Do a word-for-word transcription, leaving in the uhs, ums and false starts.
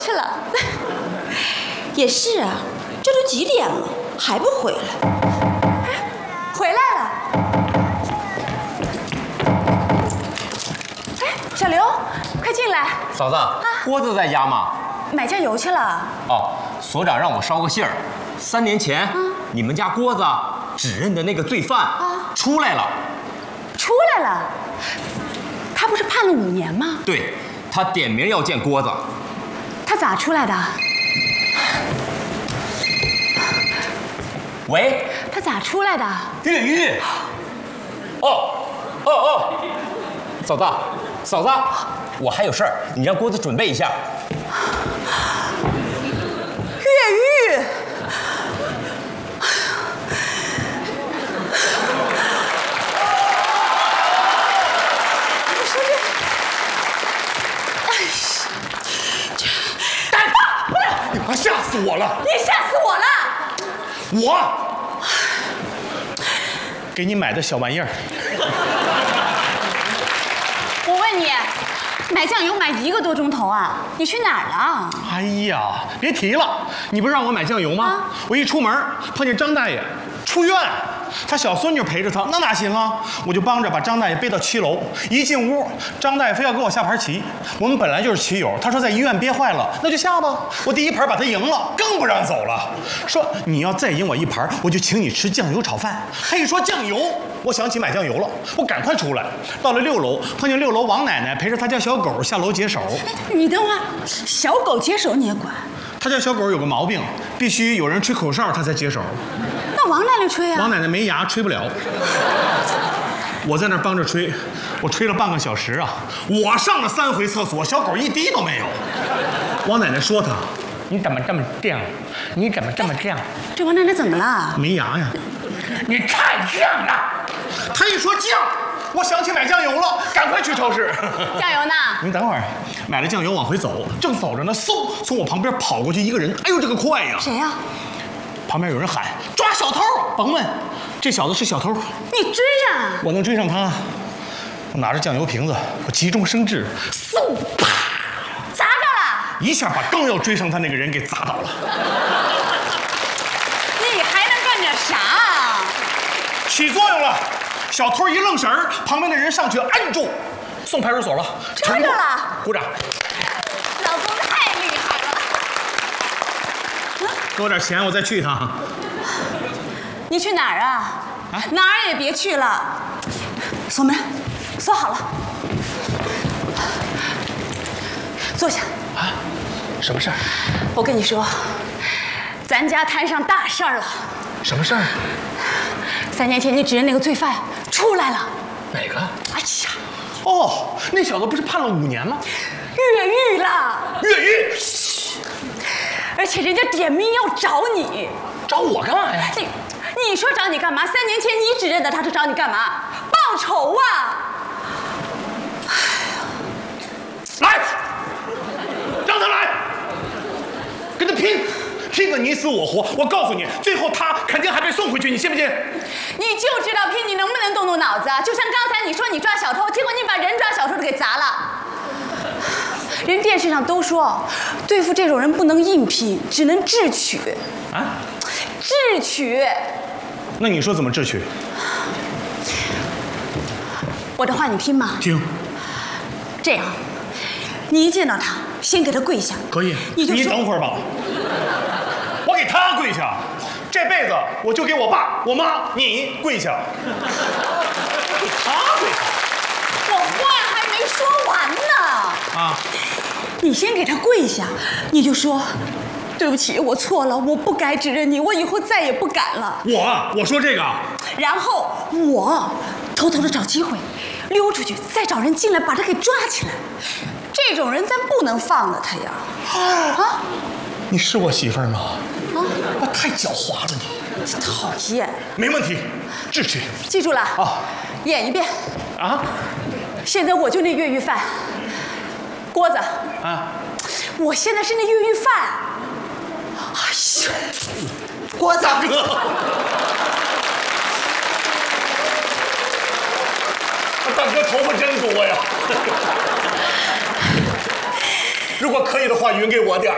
去了。也是啊，这都几点了还不回来？哎，回来了。哎，小刘，快进来。 嫂子，啊、郭子在家吗？ 买酱油去了。 哦，所长让我捎个信儿，三年前、啊、你们家郭子指认的那个罪犯啊出来了。 出来了？他不是判了五年吗？ 对，他点名要见郭子。 他咋出来的？ 喂， 他咋出来的？ 越狱。哦，哦哦，嫂子，嫂子，我还有事儿，你让郭子准备一下。 越狱。你说这，哎呀，这，不是， 你快吓死我了！ 你吓死我了！ 我给你买的小玩意儿。 我问你，买酱油买一个多钟头啊？你去哪儿了？ 哎呀，别提了，你不是让我买酱油吗？啊、我一出门碰见张大爷出院，他小孙女陪着他，那哪行啊？我就帮着把张大爷背到七楼。一进屋，张大爷非要给我下盘棋。我们本来就是棋友，他说在医院憋坏了，那就下吧。我第一盘把他赢了，更不让走了，说你要再赢我一盘，我就请你吃酱油炒饭。他一说酱油，我想起买酱油了，我赶快出来。到了六楼，碰见六楼王奶奶陪着她家小狗下楼解手。 你等会儿，小狗解手你也管？ 他家小狗有个毛病，必须有人吹口哨它才解手。 那王奶奶吹啊？ 王奶奶没牙，吹不了。我在那儿帮着吹，我吹了半个小时啊！我上了三回厕所，小狗一滴都没有。王奶奶说他：“你怎么这么犟？你怎么这么犟？” 这王奶奶怎么了？ 没牙呀！你太犟了！他一说犟，我想起买酱油了，赶快去超市。 酱油呢？ 你等会儿，买了酱油往回走，正走着呢，嗖，从我旁边跑过去一个人，哎呦，这个快呀！ 谁呀？ 旁边有人喊抓小偷，甭问，这小子是小偷。 你追呀！ 我能追上他？我拿着酱油瓶子，我急中生智，嗖，啪， 砸着了， 一下把刚要追上他那个人给砸倒了。 你还能干点啥？ 起作用了，小偷一愣神儿，旁边的人上去按住，送派出所了。 抓着了， 鼓掌。 老公太厉害了。 给我点钱，我再去一趟。 你去哪儿啊？啊，哪儿也别去了。锁门，锁好了。坐下。 啊？什么事儿？ 我跟你说，咱家摊上大事儿了。 什么事儿？ 三年前你指认那个罪犯出来了。 哪个？ 哎呀， 哦，那小子不是判了五年吗？ 越狱了。 越狱。 而且人家点名要找你。 找我干嘛呀？ 你你说找你干嘛？三年前你指认的，他是找你干嘛？报仇啊！ 来，让他来，跟他拼，拼个你死我活！我告诉你，最后他肯定还被送回去，你信不信？ 你就知道拼，你能不能动动脑子啊？就像刚才你说你抓小偷，结果你把人抓小偷的给砸了。人电视上都说，对付这种人不能硬拼，只能智取。 啊？ 智取。 那你说怎么智取？ 我的话你听吗？ 听。 这样，你一见到他，先给他跪下。 可以。 你就你等会儿吧。我给他跪下，这辈子我就给我爸、我妈、你跪下。给他跪下。 我话还没说完呢。 啊。 你先给他跪下，你就说。对不起，我错了，我不该指认你，我以后再也不敢了。 我我说这个， 然后我偷偷的找机会溜出去，再找人进来把他给抓起来。这种人咱不能放了他呀！啊， 你是我媳妇儿吗？ 啊， 我太狡猾了你！ 讨厌。 没问题，智取。 记住了啊， 演一遍。 啊， 现在我就那越狱犯，郭子。 啊， 我现在是那越狱犯。哎呀， 郭大哥，大哥头发真多呀！如果可以的话，匀给我点儿。